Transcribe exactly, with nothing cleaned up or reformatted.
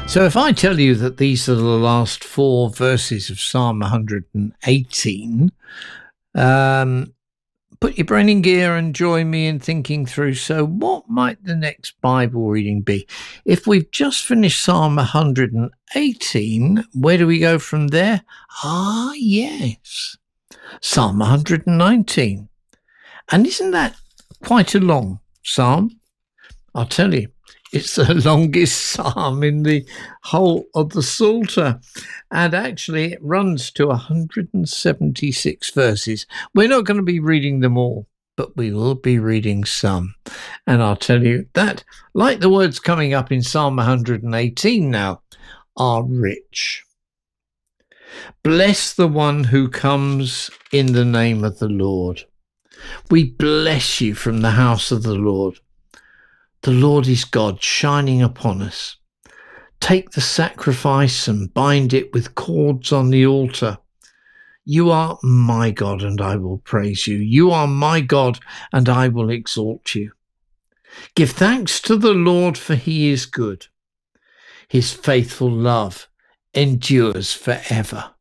So if I tell you that these are the last four verses of Psalm one hundred eighteen, um, put your brain in gear and join me in thinking through, so what might the next Bible reading be? If we've just finished Psalm one hundred eighteen, where do we go from there? Ah, yes, Psalm one hundred nineteen. And isn't that quite a long psalm? I'll tell you, it's the longest psalm in the whole of the Psalter. And actually, it runs to one hundred seventy-six verses. We're not going to be reading them all, but we will be reading some. And I'll tell you that, like the words coming up in Psalm one hundred eighteen now, are rich. Bless the one who comes in the name of the Lord. We bless you from the house of the Lord. The Lord is God shining upon us. Take the sacrifice and bind it with cords on the altar. You are my God, and I will praise you. You are my God, and I will exalt you. Give thanks to the Lord, for he is good. His faithful love endures forever.